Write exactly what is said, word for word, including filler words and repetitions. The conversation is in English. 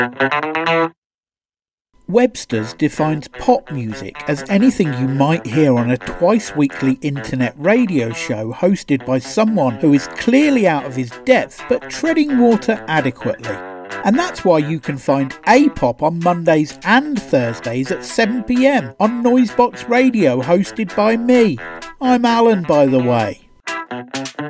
Webster's defines pop music as anything you might hear on a twice-weekly internet radio show hosted by someone who is clearly out of his depth but treading water adequately. And that's why you can find A-pop on Mondays and Thursdays at seven p m on Noisebox Radio, hosted by me. I'm Alan, by the way.